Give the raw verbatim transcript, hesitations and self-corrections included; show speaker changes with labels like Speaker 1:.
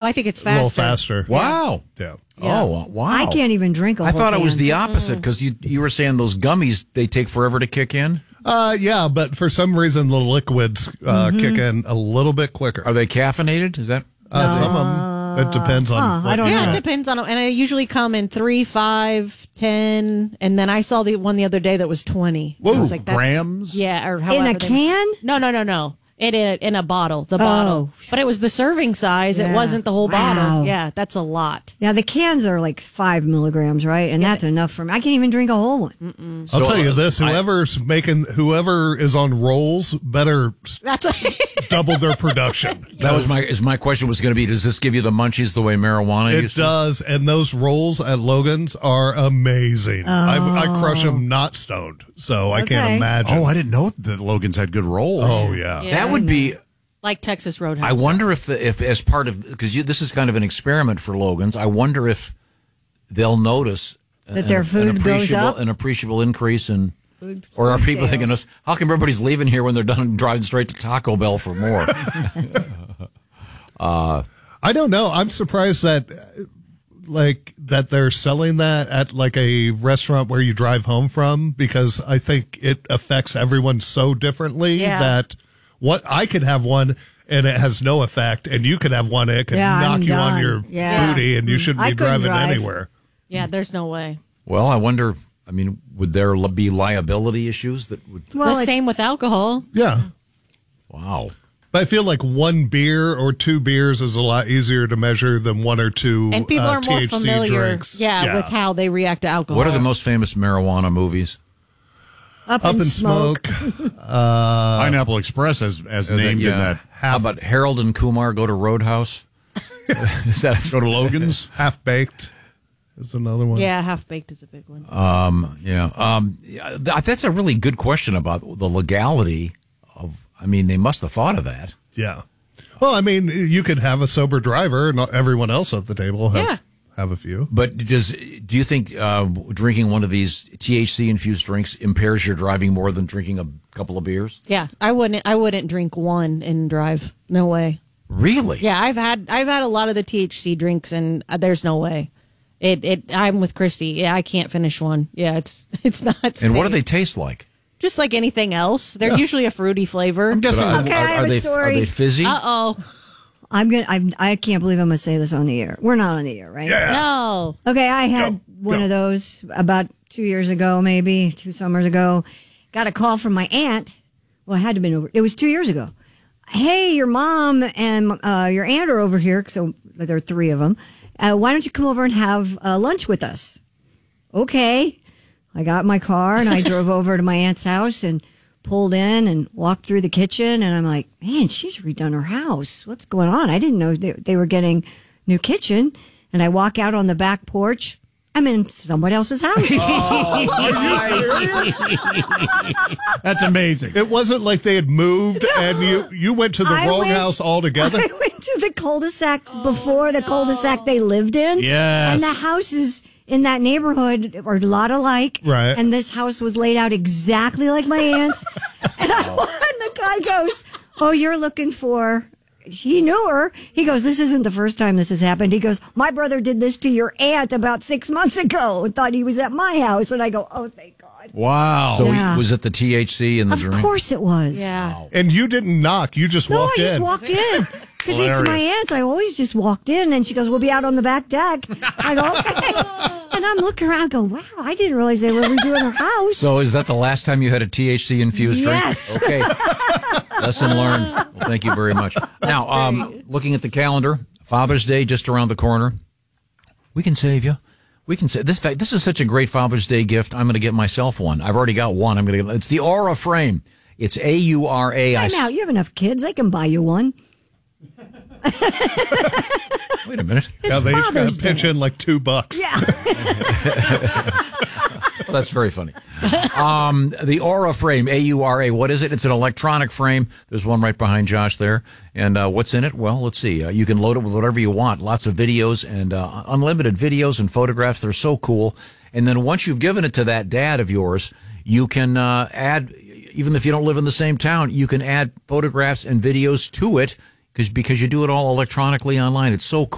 Speaker 1: I think it's
Speaker 2: a little
Speaker 1: faster.
Speaker 2: faster.
Speaker 3: Wow.
Speaker 2: Yeah.
Speaker 1: Yeah.
Speaker 4: Oh, wow.
Speaker 5: I can't even drink a
Speaker 4: I
Speaker 5: whole
Speaker 4: thought it
Speaker 5: can.
Speaker 4: was the opposite because you, you were saying those gummies, they take forever to kick in.
Speaker 2: Uh, yeah, but for some reason the liquids uh,
Speaker 5: Mm-hmm.
Speaker 2: kick in a little bit quicker.
Speaker 4: Are they caffeinated? Is that?
Speaker 2: Uh, some of them. It depends on.
Speaker 5: Huh,
Speaker 2: what
Speaker 5: I don't
Speaker 2: you
Speaker 1: Yeah,
Speaker 5: know.
Speaker 1: it
Speaker 2: get.
Speaker 1: depends on, and I usually come in three, five, ten, and then I saw the one the other day that was twenty.
Speaker 3: Whoa,
Speaker 1: I was like, that's-
Speaker 3: grams?
Speaker 1: Yeah, or
Speaker 5: In
Speaker 1: however
Speaker 5: a
Speaker 1: they-
Speaker 5: can?
Speaker 1: No, no, no, no. It in a, in a bottle, the bottle. But it was the serving size. It
Speaker 5: Yeah.
Speaker 1: wasn't the whole
Speaker 5: Wow.
Speaker 1: bottle. Yeah, that's a lot.
Speaker 5: Yeah, the cans are like five milligrams, right? And that's enough for me. I can't even drink a whole one.
Speaker 2: I'll
Speaker 4: So,
Speaker 2: tell you
Speaker 4: uh,
Speaker 2: this:
Speaker 4: I-
Speaker 2: whoever's making, whoever is on rolls, better s-
Speaker 1: That's a,
Speaker 2: double their production.
Speaker 4: That was my is my question was going to be, does this give you the munchies the way marijuana
Speaker 2: It
Speaker 4: used to?
Speaker 2: does, and those rolls at Logan's are amazing. I, I crush them not stoned, so I
Speaker 5: Okay.
Speaker 2: can't imagine.
Speaker 3: Oh, I didn't know that Logan's had good rolls.
Speaker 2: Oh, yeah.
Speaker 1: Yeah.
Speaker 4: That would be.
Speaker 1: like Texas Roadhouse.
Speaker 4: I wonder if the, if as part of because this is kind of an experiment for Logan's. I wonder if they'll notice
Speaker 5: That their
Speaker 4: an,
Speaker 5: food
Speaker 4: an
Speaker 5: goes
Speaker 4: appreciable
Speaker 5: up?
Speaker 4: an appreciable increase in. Or are people
Speaker 5: sales.
Speaker 4: thinking, how come everybody's leaving here when they're done driving straight to Taco Bell for more?
Speaker 2: I don't know. I'm surprised that, uh, like, that they're selling that at like a restaurant where you drive home from, because I think it affects everyone so differently
Speaker 1: Yeah.
Speaker 2: that what I could have one and it has no effect, and you could have one and it could
Speaker 5: Yeah,
Speaker 2: knock
Speaker 5: I'm
Speaker 2: you on
Speaker 5: done.
Speaker 2: your
Speaker 5: Yeah.
Speaker 2: booty, and you shouldn't
Speaker 5: I
Speaker 2: be
Speaker 5: couldn't
Speaker 2: driving
Speaker 5: drive.
Speaker 2: anywhere.
Speaker 1: Yeah, there's no way.
Speaker 4: Well, I wonder. I mean, would there be liability issues that would?
Speaker 5: Well,
Speaker 1: the
Speaker 5: it's-
Speaker 1: same with alcohol.
Speaker 2: Yeah.
Speaker 4: Wow.
Speaker 2: But I feel like one beer or two beers is a lot easier to measure than one or two
Speaker 1: And people
Speaker 2: uh,
Speaker 1: are more
Speaker 2: T H C
Speaker 1: familiar,
Speaker 2: drinks.
Speaker 1: yeah, with how they react to alcohol.
Speaker 4: What are the most famous marijuana movies?
Speaker 5: up,
Speaker 2: Up
Speaker 5: in
Speaker 2: in
Speaker 5: smoke.
Speaker 2: smoke.
Speaker 3: Pineapple Express as as named in that.
Speaker 4: How about Harold and Kumar go to Roadhouse? Is that
Speaker 3: Go to Logan's.
Speaker 2: Half baked is another one.
Speaker 1: Yeah, half baked is a big one.
Speaker 4: yeah? Um, yeah, th- that's a really good question about the legality of. I mean, they must have thought of that.
Speaker 2: Yeah. Well, I mean, you could have a sober driver, and everyone else at the table have
Speaker 1: Yeah.
Speaker 2: have a few.
Speaker 4: But does do you think uh, drinking one of these T H C infused drinks impairs your driving more than drinking a couple of beers?
Speaker 1: Yeah, I wouldn't. I wouldn't drink one and drive. No way.
Speaker 4: Really?
Speaker 1: Yeah, I've had I've had a lot of the T H C drinks, and uh, there's no way. It it. I'm with Christy. Yeah, I can't finish one. Yeah, it's it's not.
Speaker 4: And what do
Speaker 1: safe.
Speaker 4: they taste like?
Speaker 1: Just like anything else, they're usually a fruity flavor.
Speaker 3: I'm guessing.
Speaker 4: But, uh,
Speaker 5: Okay, I have
Speaker 4: are
Speaker 5: a
Speaker 4: they
Speaker 5: story.
Speaker 4: are they fizzy?
Speaker 1: Uh oh.
Speaker 5: I'm gonna. I'm, I can't believe I'm gonna say this on the air. We're not on the air, right?
Speaker 1: No.
Speaker 5: Okay, I had
Speaker 2: Go,
Speaker 5: one
Speaker 2: go.
Speaker 5: of those about two years ago, maybe two summers ago. Got a call from my aunt. Well, it had to have been over. It was two years ago. Hey, your mom and uh, your aunt are over here. So there are three of them. Uh, why don't you come over and have uh, lunch with us? Okay. I got in my car and I drove over to my aunt's house and pulled in and walked through the kitchen. And I'm like, man, she's redone her house. What's going on? I didn't know they, they were getting new kitchen. And I walk out on the back porch. I'm in someone else's house.
Speaker 3: That's amazing.
Speaker 2: It wasn't like they had moved and you, you went to the
Speaker 5: I
Speaker 2: wrong
Speaker 5: went-
Speaker 2: house altogether.
Speaker 5: I went to the cul-de-sac before the cul-de-sac they lived in.
Speaker 3: Yes.
Speaker 5: And the houses in that neighborhood are a lot alike.
Speaker 2: Right.
Speaker 5: And this house was laid out exactly like my aunt's. and, I, and the guy goes, oh, you're looking for... He knew her. He goes, this isn't the first time this has happened. He goes, my brother did this to your aunt about six months ago and thought he was at my house. And I go, oh, thank God.
Speaker 3: Wow.
Speaker 4: So
Speaker 5: Yeah.
Speaker 4: was it the T H C in the
Speaker 5: Of
Speaker 4: drink?
Speaker 5: course it was.
Speaker 1: Yeah.
Speaker 2: And you didn't knock. You just
Speaker 5: No,
Speaker 2: walked
Speaker 5: I just
Speaker 2: in.
Speaker 5: walked in. Because it's my
Speaker 3: Hilarious.
Speaker 5: aunt. I always just walked in, and she goes, we'll be out on the back deck. I go, okay. And I'm looking around, I go, wow, I didn't realize they were redoing her house.
Speaker 4: So is that the last time you had a T H C infused
Speaker 5: Yes.
Speaker 4: drink? Okay. Lesson learned. Well, thank you very much. Now, um, looking at the calendar, Father's Day just around the corner. We can save you. We can say this. This is such a great Father's Day gift. I'm going to get myself one. I've already got one. I'm going to get. It's the Aura frame. It's A U R A. I
Speaker 5: Time out. You have enough kids. They can buy you one.
Speaker 4: Wait a minute.
Speaker 5: It's
Speaker 2: Yeah, they each got
Speaker 5: Father's
Speaker 2: to pitch
Speaker 5: Day.
Speaker 2: in like two bucks.
Speaker 5: Yeah.
Speaker 4: Well, that's very funny. Um, the Aura frame, A U R A. What is it? It's an electronic frame. There's one right behind Josh there. And uh, what's in it? Well, let's see. Uh, you can load it with whatever you want. Lots of videos and uh, unlimited videos and photographs. They're so cool. And then once you've given it to that dad of yours, you can uh, add, even if you don't live in the same town, you can add photographs and videos to it because because you do it all electronically online. It's so cool.